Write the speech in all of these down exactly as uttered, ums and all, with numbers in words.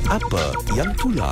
Apa yang tular?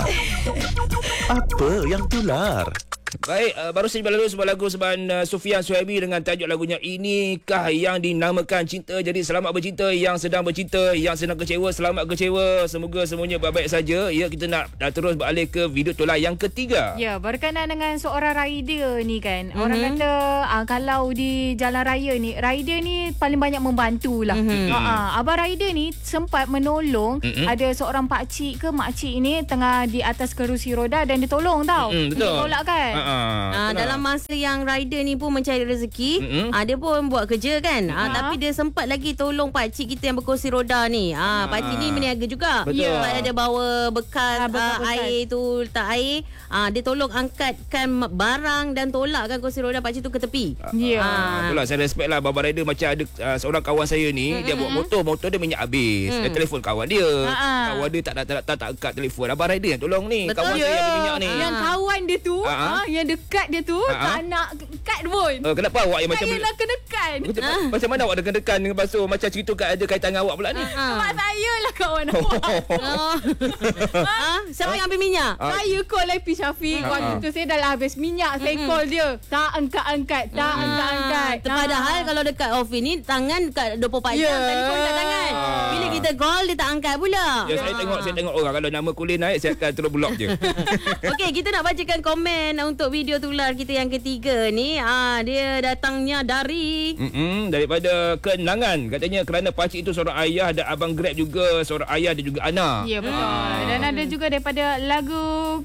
Apa yang tular? Baik, uh, baru saja berlalu sebuah lagu seban uh, Sufian Suhaimi dengan tajuk lagunya Inikah yang dinamakan cinta. Jadi selamat bercinta yang sedang bercinta, yang sedang kecewa, selamat kecewa. Semoga semuanya baik-baik saja. Ya, kita nak uh, terus beralih ke video tular yang ketiga. Ya, berkenaan dengan seorang rider ni kan. Mm-hmm. Orang kata uh, kalau di jalan raya ni, rider ni paling banyak membantu lah. Mm-hmm. Uh-uh. Abang rider ni sempat menolong mm-hmm. ada seorang pakcik ke makcik ni tengah di atas kerusi roda dan ditolong tau. Mm-hmm, betul. Ditolak kan. Uh-uh. Ha, dalam masa yang rider ni pun mencari rezeki, mm-hmm. ha, dia pun buat kerja kan. Ha, tapi dia sempat lagi tolong pakcik kita yang berkursi roda ni. Ha, pakcik ni berniaga juga. Betul. Sebab dia bawa bekas, ha, bekas, ha, bekas. air tu, letak air. Ha, dia tolong angkatkan barang dan tolakkan kursi roda pakcik tu ke tepi. Ya. Ha. Itulah, saya respect lah Baba Rider. Macam ada uh, seorang kawan saya ni, mm-hmm. dia buat motor, motor dia minyak habis. Mm. Dia telefon kawan dia. Ha-ha. Kawan dia tak tak tak tak, tak angkat telefon. Abang Rider yang tolong ni. Betul. Kawan Ya. saya yang minyak ni. Yang kawan dia tu, Ha-ha. ha, yang dekat dia tu Ha-ha. tak nak kat pun. Uh, kenapa awak yang macam Saya nak kedekan. macam, ha? macam mana awak dekan-dekan dengan basuh macam cerita kat ada kaitan dengan awak pula ni? Ha. Sebab saya lah kawan awak. Oh. Ha? Siapa yang ambil minyak? Ah. Saya call I P Syafiq. Ah. Waktu tu saya dah lah habis minyak. Saya call dia. Tak angkat-angkat. Tak Ah. angkat-angkat. Padahal kalau dekat office ni tangan kat dua puluh empat jam, Yeah. telefon kat tangan. Ah. Bila kita call dia tak angkat pula. Ya, saya tengok saya tengok orang kalau nama kulit naik saya akan terus block je. Okey, kita nak bacakan komen untuk video tular kita yang ketiga ni. Ah, dia datangnya dari Mm-mm, daripada Kenangan. Katanya kerana pakcik itu seorang ayah dan abang Grab juga seorang ayah dan juga anak. Ya, betul. Dan ada juga daripada lagu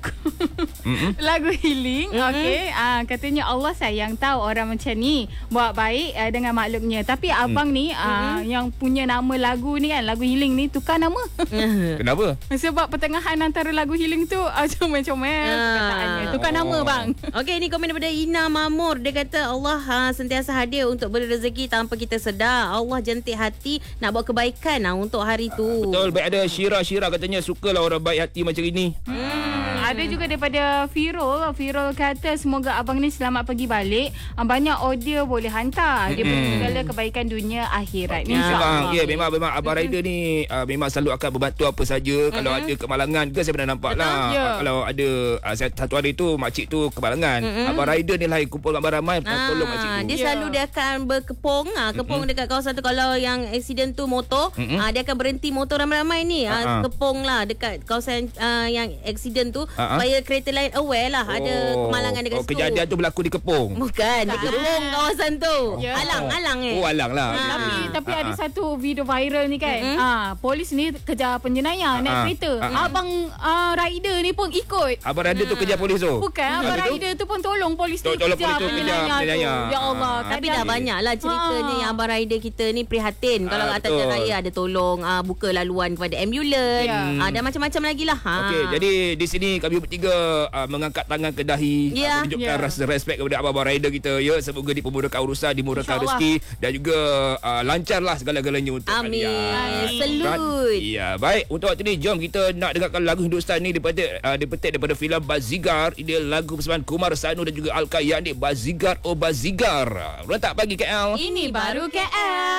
lagu healing. Okey, ah katanya Allah sayang tahu orang macam ni buat baik uh, dengan makhluknya. Tapi abang Mm. ni uh, yang punya nama lagu ni kan, lagu healing ni tukar nama. Kenapa? Sebab pertengahan antara lagu healing tu uh, comel-comel perkataannya. Tukar Oh. nama bang. Okey, ni komen daripada Ina Mamur. Dia kata Allah ha, sentiasa hadir untuk beri rezeki tanpa kita sedar. Allah jentik hati nak buat kebaikan ha, untuk hari tu. Betul, baik ada Syira-Syira katanya sukalah orang baik hati macam ini. Hmm, ada juga daripada Firul. Firul kata semoga abang ni selamat pergi balik. Ah, banyak order boleh hantar. Dia beri segala kebaikan dunia akhirat. Ya, memang, InsyaAllah. ya, memang memang Abang Rider ni uh, memang selalu akan membantu apa saja. Mm-hmm. Kalau ada kemalangan ke saya pernah nampak lah. Ya. Uh, kalau ada uh, saya, satu hari tu makcik tu kemalangan. Mm-hmm. Abang Rider ni lah yang kumpul ramai-ramai ah, tolong makcik tu. Dia Ya. selalu dia akan berkepung ha, kepung mm-hmm. dekat kawasan tu. Kalau yang aksiden tu motor, mm-hmm. ha, dia akan berhenti motor ramai-ramai ni. Ha, Uh-huh. kepung lah dekat kawasan uh, yang aksiden tu Uh-huh. supaya kereta lain aware lah oh. ada kemalangan dekat oh, situ. kejadian tu berlaku di Kepung. Bukan, di kepung kawasan tu. Ya. Alang-alang eh. Oh, alang lah. Ha. Tapi tapi Ah, ada ah. satu video viral ni kan. Mm-hmm. Ah, polis ni kejar penjenayah naik Ah, kereta. ah, ah. Abang ah, rider ni pun ikut. Abang Rider tu kerja polis tu. Bukan, abang Habis tu? rider tu pun tolong polis ni Tol- tolong kejar polis tu kejar penjenayah tu. penjenayah. Ya Allah. Ah. Tapi kadang- dah banyak lah cerita Ah. ni yang abang rider kita ni prihatin. Kalau Ah, atas jalan betul. raya ada tolong ah, buka laluan kepada ambulans. Ya. Ah, dan macam-macam lagi lah. Ha. Okey, jadi di sini kami bertiga uh, mengangkat tangan ke dahi, Ya. uh, menunjukkan Ya. rasa respect kepada abang-abang rider kita. Ya, semoga dipermudahkan urusan, dimurahkan InsyaAllah. rezeki dan juga uh, lancarlah segala-galanya untuk Amin. kalian. Salute. Ya, baik. Untuk waktu ni jom kita nak dengarkan lagu Hindustan ni daripada uh, dipetik daripada filem Bazigar. Ini lagu persembahan Kumar Sanu dan juga Alka Yani, Bazigar oh Bazigar. Rentak pagi K L. Ini baru K L.